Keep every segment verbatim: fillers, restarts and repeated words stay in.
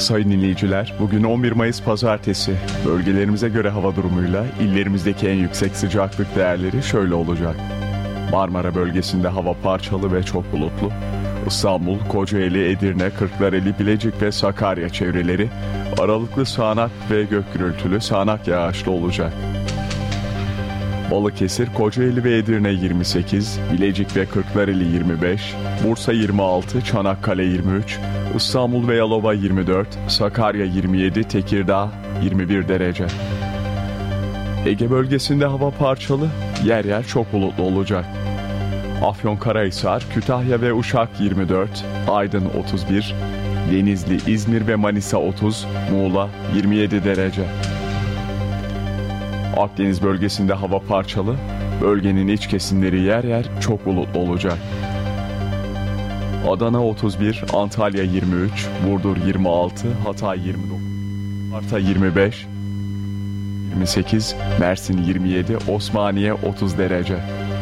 Sayın dinleyiciler, bugün on bir Mayıs Pazartesi. Bölgelerimize göre hava durumuyla illerimizdeki en yüksek sıcaklık değerleri şöyle olacak. Marmara bölgesinde hava parçalı ve çok bulutlu. İstanbul, Kocaeli, Edirne, Kırklareli, Bilecik ve Sakarya çevreleri aralıklı sağanak ve gök gürültülü sağanak yağışlı olacak. Balıkesir, Kocaeli ve Edirne yirmi sekiz, Bilecik ve Kırklareli yirmi beş, Bursa yirmi altı, Çanakkale yirmi üç, İstanbul ve Yalova yirmi dört, Sakarya yirmi yedi, Tekirdağ yirmi bir derece. Ege bölgesinde hava parçalı, yer yer çok bulutlu olacak. Afyonkarahisar, Kütahya ve Uşak yirmi dört, Aydın otuz bir, Denizli, İzmir ve Manisa otuz, Muğla yirmi yedi derece. Akdeniz bölgesinde hava parçalı, bölgenin iç kesimleri yer yer çok bulutlu olacak. Adana otuz bir, Antalya yirmi üç, Burdur yirmi altı, Hatay yirmi dokuz, Isparta yirmi beş, yirmi sekiz, Mersin yirmi yedi, Osmaniye otuz derece.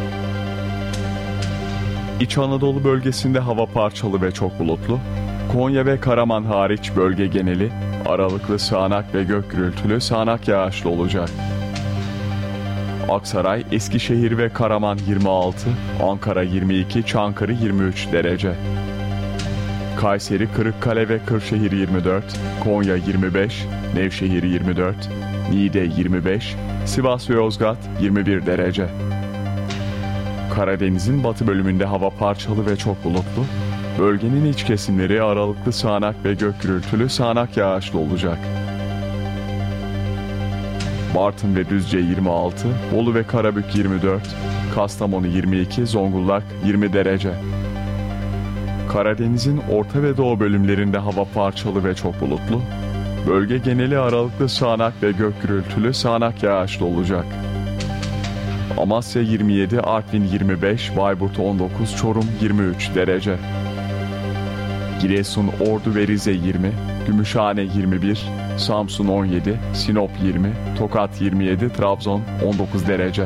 İç Anadolu bölgesinde hava parçalı ve çok bulutlu. Konya ve Karaman hariç bölge geneli aralıklı sağanak ve gök gürültülü sağanak yağışlı olacak. Aksaray, Eskişehir ve Karaman yirmi altı, Ankara yirmi iki, Çankırı yirmi üç derece. Kayseri, Kırıkkale ve Kırşehir yirmi dört, Konya yirmi beş, Nevşehir yirmi dört, Niğde yirmi beş, Sivas ve Yozgat yirmi bir derece. Karadeniz'in batı bölümünde hava parçalı ve çok bulutlu. Bölgenin iç kesimleri aralıklı sağanak ve gök gürültülü sağanak yağışlı olacak. Bartın ve Düzce yirmi altı, Bolu ve Karabük yirmi dört, Kastamonu yirmi iki, Zonguldak yirmi derece. Karadeniz'in orta ve doğu bölümlerinde hava parçalı ve çok bulutlu. Bölge geneli aralıklı sağanak ve gök gürültülü sağanak yağışlı olacak. Amasya yirmi yedi, Artvin yirmi beş, Bayburt on dokuz, Çorum yirmi üç derece. Giresun, Ordu ve Rize yirmi, Gümüşhane yirmi bir, Samsun on yedi, Sinop yirmi, Tokat yirmi yedi, Trabzon on dokuz derece.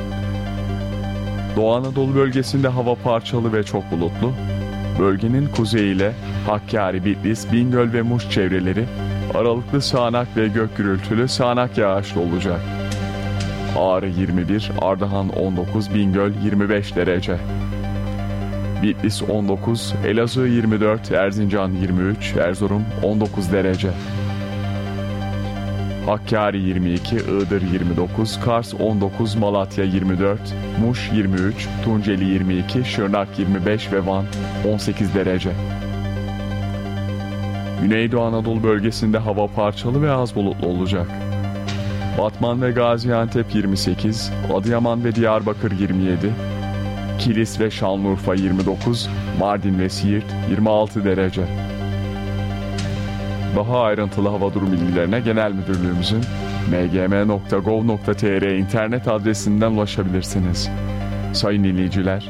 Doğu Anadolu bölgesinde hava parçalı ve çok bulutlu. Bölgenin kuzeyiyle Hakkari, Bitlis, Bingöl ve Muş çevreleri aralıklı sağanak ve gök gürültülü sağanak yağışlı olacak. Ağrı yirmi bir, Ardahan on dokuz, Bingöl yirmi beş derece. Bitlis on dokuz, Elazığ yirmi dört, Erzincan yirmi üç, Erzurum on dokuz derece. Hakkari yirmi iki, Iğdır yirmi dokuz, Kars on dokuz, Malatya yirmi dört, Muş yirmi üç, Tunceli yirmi iki, Şırnak yirmi beş ve Van on sekiz derece. Güneydoğu Anadolu bölgesinde hava parçalı ve az bulutlu olacak. Batman ve Gaziantep yirmi sekiz, Adıyaman ve Diyarbakır yirmi yedi, Kilis ve Şanlıurfa yirmi dokuz, Mardin ve Siirt yirmi altı derece. Daha ayrıntılı hava durum bilgilerine Genel Müdürlüğümüzün m g m nokta gov nokta t r internet adresinden ulaşabilirsiniz. Sayın dinleyiciler,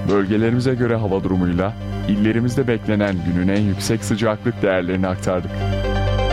bölgelerimize göre hava durumuyla illerimizde beklenen günün en yüksek sıcaklık değerlerini aktardık.